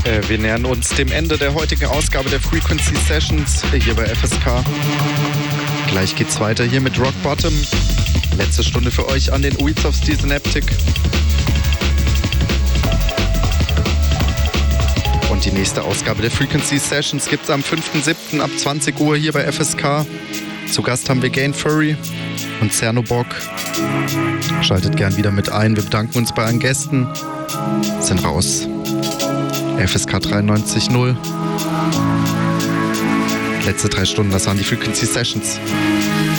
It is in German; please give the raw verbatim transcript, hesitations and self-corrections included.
Äh, wir nähern uns dem Ende der heutigen Ausgabe der Frequency Sessions hier bei F S K. Gleich geht's weiter hier mit Rock Bottom. Letzte Stunde für euch an den Weeds of Steel Synaptic. Und die nächste Ausgabe der Frequency Sessions gibt's am fünften siebten ab zwanzig Uhr hier bei F S K. Zu Gast haben wir Gain Furry und Cernobog. Schaltet gern wieder mit ein. Wir bedanken uns bei allen Gästen. Sind raus. F S K dreiundneunzig null. Letzte drei Stunden, das waren die Frequency Sessions.